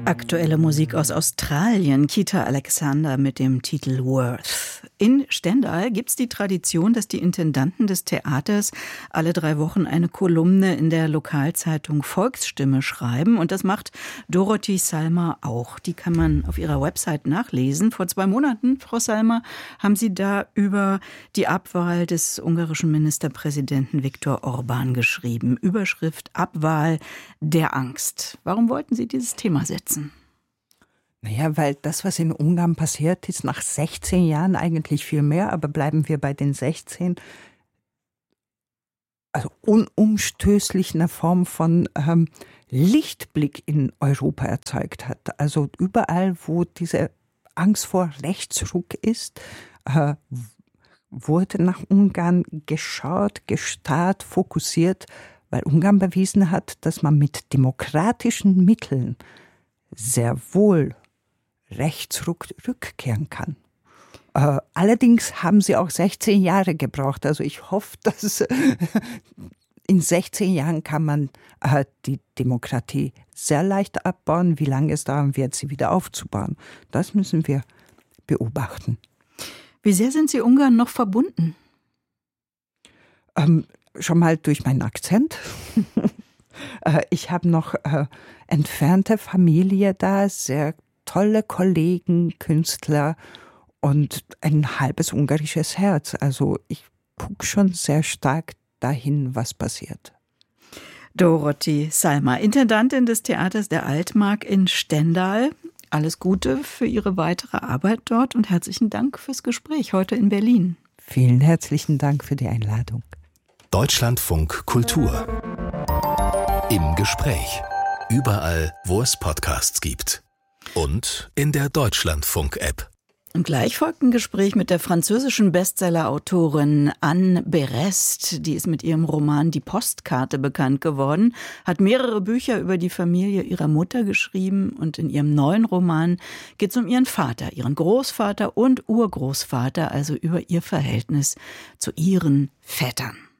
Aktuelle Musik aus Australien, Kita Alexander mit dem Titel Worth. In Stendal gibt es die Tradition, dass die Intendanten des Theaters alle 3 Wochen eine Kolumne in der Lokalzeitung Volksstimme schreiben. Und das macht Dorothee Salma auch. Die kann man auf ihrer Website nachlesen. Vor 2 Monaten, Frau Salma, haben Sie da über die Abwahl des ungarischen Ministerpräsidenten Viktor Orbán geschrieben. Überschrift: Abwahl der Angst. Warum wollten Sie dieses Thema setzen? Naja, weil das, was in Ungarn passiert ist, nach 16 Jahren eigentlich viel mehr, aber bleiben wir bei den 16, also unumstößlich eine Form von Lichtblick in Europa erzeugt hat. Also überall, wo diese Angst vor Rechtsruck ist, wurde nach Ungarn geschaut, gestarrt, fokussiert, weil Ungarn bewiesen hat, dass man mit demokratischen Mitteln sehr wohl Rechtsruck rückkehren kann. Allerdings haben sie auch 16 Jahre gebraucht. Also ich hoffe, dass in 16 Jahren kann man die Demokratie sehr leicht abbauen. Wie lange es dauern wird, sie wieder aufzubauen, das müssen wir beobachten. Wie sehr sind Sie Ungarn noch verbunden? Schon mal durch meinen Akzent. Ich habe noch entfernte Familie da, sehr tolle Kollegen, Künstler und ein halbes ungarisches Herz. Also ich gucke schon sehr stark dahin, was passiert. Dorothee Salma, Intendantin des Theaters der Altmark in Stendal. Alles Gute für Ihre weitere Arbeit dort und herzlichen Dank fürs Gespräch heute in Berlin. Vielen herzlichen Dank für die Einladung. Deutschlandfunk Kultur. Im Gespräch. Überall, wo es Podcasts gibt. Und in der Deutschlandfunk-App. Und gleich folgt ein Gespräch mit der französischen Bestseller-Autorin Anne Berest. Die ist mit ihrem Roman Die Postkarte bekannt geworden, hat mehrere Bücher über die Familie ihrer Mutter geschrieben und in ihrem neuen Roman geht es um ihren Vater, ihren Großvater und Urgroßvater, also über ihr Verhältnis zu ihren Vätern.